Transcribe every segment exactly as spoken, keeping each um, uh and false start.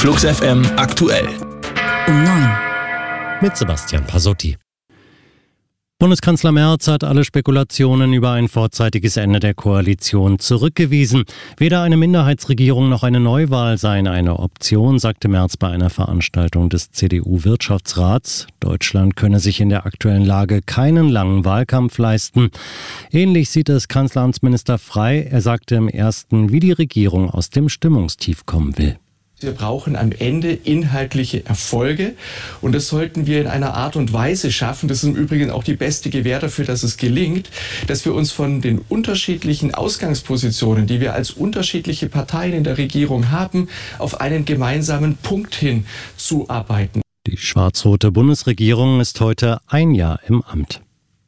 Flux F M aktuell. Um neun. Mit Sebastian Pasotti. Bundeskanzler Merz hat alle Spekulationen über ein vorzeitiges Ende der Koalition zurückgewiesen. Weder eine Minderheitsregierung noch eine Neuwahl seien eine Option, sagte Merz bei einer Veranstaltung des C D U-Wirtschaftsrats. Deutschland könne sich in der aktuellen Lage keinen langen Wahlkampf leisten. Ähnlich sieht es Kanzleramtsminister Frey. Er sagte im ersten, wie die Regierung aus dem Stimmungstief kommen will. Wir brauchen am Ende inhaltliche Erfolge und das sollten wir in einer Art und Weise schaffen. Das ist im Übrigen auch die beste Gewähr dafür, dass es gelingt, dass wir uns von den unterschiedlichen Ausgangspositionen, die wir als unterschiedliche Parteien in der Regierung haben, auf einen gemeinsamen Punkt hin zuarbeiten. Die schwarz-rote Bundesregierung ist heute ein Jahr im Amt.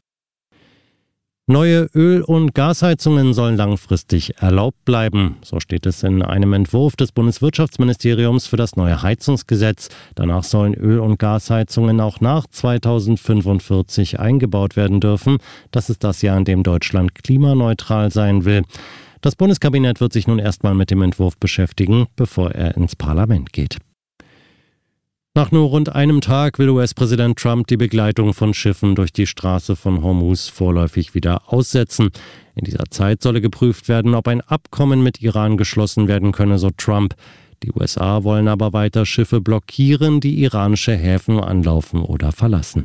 Neue Öl- und Gasheizungen sollen langfristig erlaubt bleiben. So steht es in einem Entwurf des Bundeswirtschaftsministeriums für das neue Heizungsgesetz. Danach sollen Öl- und Gasheizungen auch nach zweitausendfünfundvierzig eingebaut werden dürfen. Das ist das Jahr, in dem Deutschland klimaneutral sein will. Das Bundeskabinett wird sich nun erstmal mit dem Entwurf beschäftigen, bevor er ins Parlament geht. Nach nur rund einem Tag will U S-Präsident Trump die Begleitung von Schiffen durch die Straße von Hormuz vorläufig wieder aussetzen. In dieser Zeit solle geprüft werden, ob ein Abkommen mit Iran geschlossen werden könne, so Trump. Die U S A wollen aber weiter Schiffe blockieren, die iranische Häfen anlaufen oder verlassen.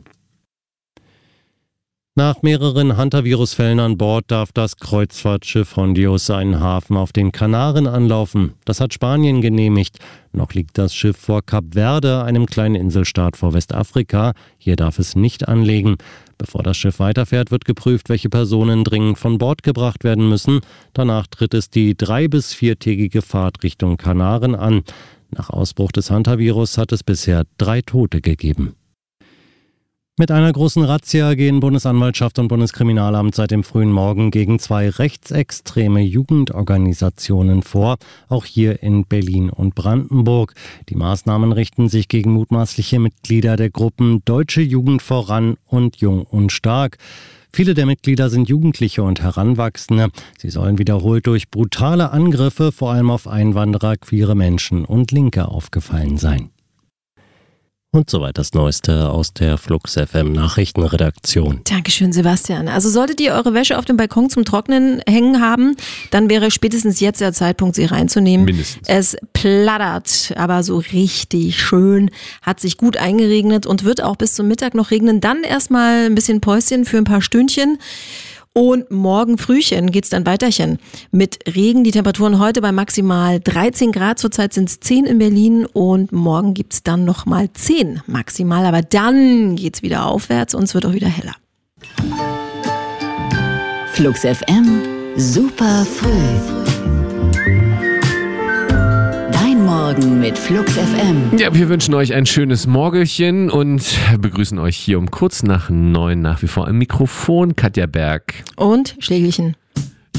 Nach mehreren Hantavirus-Fällen an Bord darf das Kreuzfahrtschiff Hondius einen Hafen auf den Kanaren anlaufen. Das hat Spanien genehmigt. Noch liegt das Schiff vor Kap Verde, einem kleinen Inselstaat vor Westafrika. Hier darf es nicht anlegen. Bevor das Schiff weiterfährt, wird geprüft, welche Personen dringend von Bord gebracht werden müssen. Danach tritt es die drei- bis viertägige Fahrt Richtung Kanaren an. Nach Ausbruch des Hantavirus hat es bisher drei Tote gegeben. Mit einer großen Razzia gehen Bundesanwaltschaft und Bundeskriminalamt seit dem frühen Morgen gegen zwei rechtsextreme Jugendorganisationen vor, auch hier in Berlin und Brandenburg. Die Maßnahmen richten sich gegen mutmaßliche Mitglieder der Gruppen Deutsche Jugend voran und Jung und Stark. Viele der Mitglieder sind Jugendliche und Heranwachsende. Sie sollen wiederholt durch brutale Angriffe vor allem auf Einwanderer, queere Menschen und Linke aufgefallen sein. Und soweit das Neueste aus der Flux F M Nachrichtenredaktion. Dankeschön, Sebastian. Also solltet ihr eure Wäsche auf dem Balkon zum Trocknen hängen haben, dann wäre spätestens jetzt der Zeitpunkt, sie reinzunehmen. Mindestens. Es plattert, aber so richtig schön, hat sich gut eingeregnet und wird auch bis zum Mittag noch regnen. Dann erstmal ein bisschen Päuschen für ein paar Stündchen. Und morgen Frühchen geht's dann weiterchen mit Regen. Die Temperaturen heute bei maximal dreizehn Grad. Zurzeit sind es zehn in Berlin und morgen gibt's dann nochmal zehn maximal. Aber dann geht's wieder aufwärts und es wird auch wieder heller. Flux F M, super früh. Morgen mit Flux F M. Ja, wir wünschen euch ein schönes Morgelchen und begrüßen euch hier um kurz nach neun nach wie vor am Mikrofon Katja Berg und Schlägelchen.